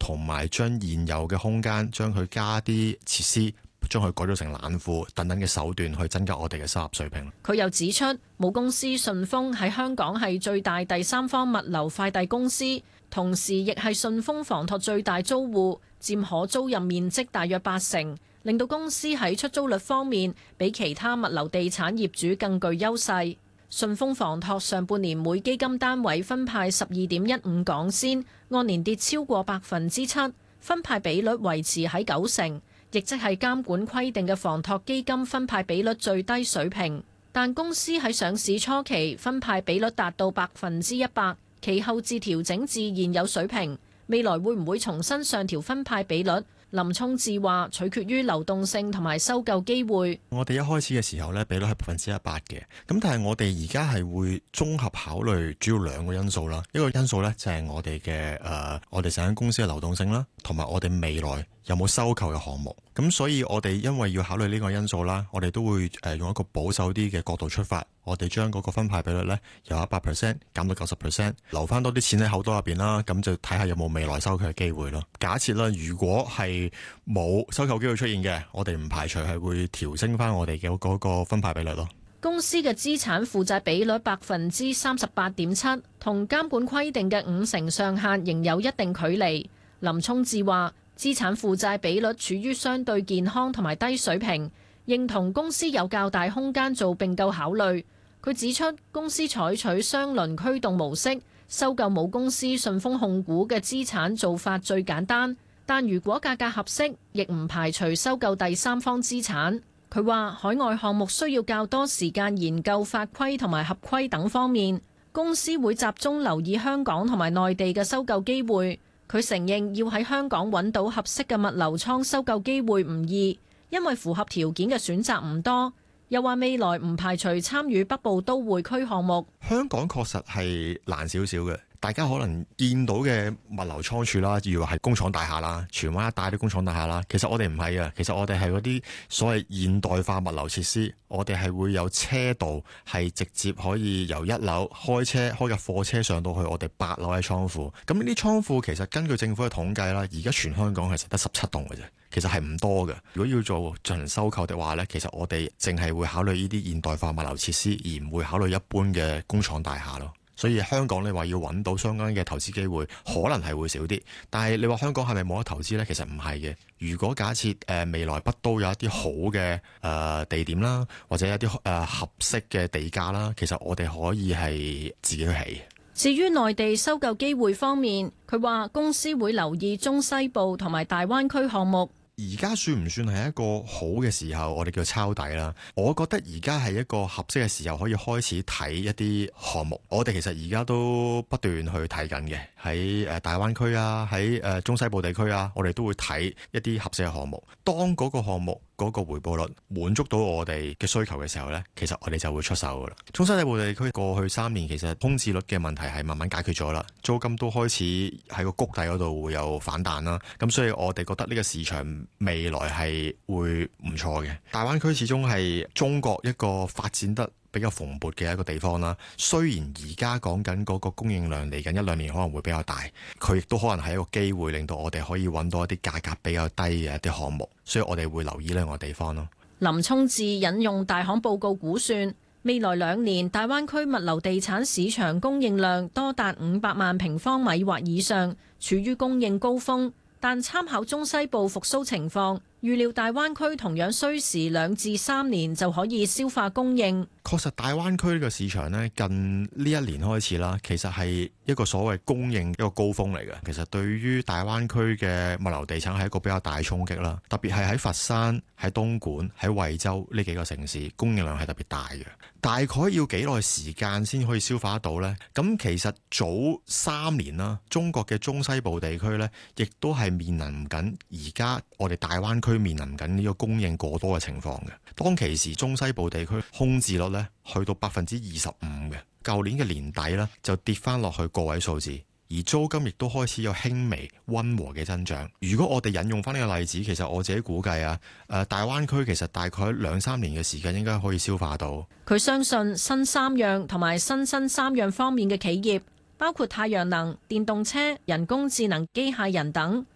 同埋將現有嘅空間將佢加啲設施，將佢改造成冷庫等等嘅手段去增加我哋嘅收入水平。 佢又指出，母公司順豐喺香港係最大第三方物流快遞公司，同時亦係順豐房託最大租戶，佔可租賃面積大約80%，令到公司喺出租率方面比其他物流地產業主更具優勢。順豐房託上半年每基金單位分派12.15港仙，按年跌超過7%，分派比率維持喺90%，亦即係監管規定嘅房託基金分派比率最低水平。但公司喺上市初期分派比率達到100%，其後至調整至現有水平。未來會唔會重新上調分派比率？林聰智話取決於流動性同埋收購機會。 我哋一開始嘅時候呢，比率係100%嘅，咁但係我哋而家係會綜合考慮主要兩個因素啦。一個因素呢，就係我哋嘅我哋成間公司嘅流動性啦，同埋我哋未來有冇收購嘅項目。咁所以我哋因為要考慮呢個因素啦，我哋都會用一個保守啲嘅角度出發，我哋將嗰個分派比率呢由100%減到90%，留翻多啲錢喺口袋入邊啦，咁就睇下有冇未來收購嘅機會咯。假設啦，如果係冇收購機會出現嘅，我哋唔排除係會調升翻我哋嘅嗰個分派比率咯。 公司嘅資產負債比率38.7%，同監管規定嘅50%上限仍有一定距離。林聰智話，資產負債比率處於相對健康同埋低水平，認同公司有較大空間做併購考慮。佢指出，公司採取雙輪驅動模式，收購母公司順豐控股嘅資產做法最簡單，但如果價格合適，亦唔排除收購第三方資產。佢話海外項目需要較多時間研究法規同埋合規等方面，公司會集中留意香港同埋內地嘅收購機會。佢承認要喺香港揾到合適嘅物流倉收購機會唔易，因為符合條件嘅選擇唔多。又話未來唔排除參與北部都會區項目。 香港確實係難少少嘅。大家可能見到嘅物流倉儲啦，如果係工廠大廈啦，荃灣一帶啲工廠大廈啦，其實我哋唔係嘅，其實我哋係嗰啲所謂現代化物流設施，我哋係會有車道，係直接可以由1樓開架貨車上到去我哋8樓嘅倉庫。咁呢啲倉庫其實根據政府嘅統計啦，而家全香港係實得17棟嘅啫，其實係唔多嘅。如果要做進行收購的話呢，其實我哋淨係會考慮呢啲現代化物流設施，而唔會考慮一般嘅工廠大廈咯。所以香港你話要揾到相關嘅投資機會，可能係會少啲。但係你話香港係咪冇得投資呢？其實唔係嘅。如果假設未來北都有一啲好嘅地點啦，或者一啲合適嘅地價啦，其實我哋可以係自己去起。 至於內地收購機會方面，佢話公司會留意中西部同埋大灣區項目。 而家算唔算係一個好嘅時候？我哋叫抄底啦。我覺得而家係一個合適嘅時候，可以開始睇一啲項目。我哋其實而家都不斷去睇緊嘅，喺大灣區啊，喺中西部地區啊，我哋都會睇一啲合適嘅項目。當嗰個項目嗰個回報率滿足到我哋嘅需求嘅時候呢，其實我哋就會出手噶啦。中西部地區過去3年其實空置率嘅問題係慢慢解決咗啦，租金都開始喺個谷底嗰度會有反彈啦。咁所以我哋覺得呢個市場未來係會唔錯嘅。大灣區始終係中國一個發展得比較蓬勃嘅一個地方啦。雖然而家講緊嗰個供應量嚟緊1-2年可能會比較大，佢亦都可能係一個機會，令到我哋可以揾到一啲價格比較低嘅一啲項目。所以我哋會留意兩個地方咯。 林聰智引用大行報告估算，未來2年大灣區物流地產市場供應量多達500萬平方米或以上，處於供應高峰。但參考中西部復甦情況，預料大灣區同樣需時2至3年就可以消化供應。 確實，大灣區呢個市場呢，近呢1年開始啦，其實係一個所謂供應一個高峰嚟嘅。其實對於大灣區嘅物流地產係一個比較大衝擊啦，特別係喺佛山、喺東莞、喺惠州呢幾個城市，供應量係特別大嘅。大概要幾耐時間先可以消化得到呢？咁其實早3年啦，中國嘅中西部地區呢，亦都係面臨緊而家我哋大灣區面臨緊呢個供應過多嘅情況嘅。當其時中西部地區空置率呢，去到25%嘅，舊年嘅年底呢，就跌翻落去個位數字，而租金亦都開始有輕微溫和嘅增長。如果我哋引用翻呢個例子，其實我自己估計啊，大灣區其實大概2-3年嘅時間應該可以消化到。 佢相信新3樣同埋新3樣方面嘅企業，包括太陽能、電動車、人工智能、機械人等，